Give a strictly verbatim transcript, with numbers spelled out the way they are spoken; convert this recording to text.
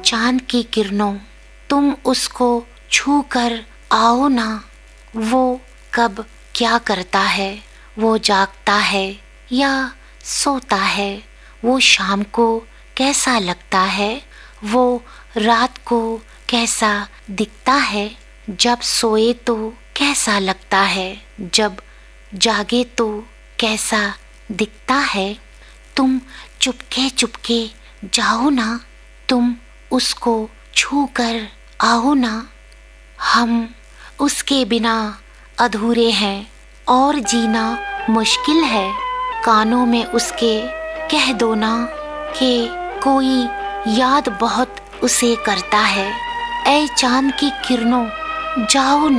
चांद की किरणों, तुम उसको छू कर आओ ना। वो कब क्या करता है, वो जागता है या सोता है, वो शाम को कैसा लगता है, वो रात को कैसा दिखता है। जब सोए तो कैसा लगता है, जब जागे तो कैसा दिखता है। तुम चुपके चुपके जाओ ना, तुम उसको छू कर आओ ना। हम उसके बिना अधूरे हैं और जीना मुश्किल है। कानों में उसके कह दो ना कि कोई याद बहुत उसे करता है। ऐ चांद की किरणों, जाओ ना।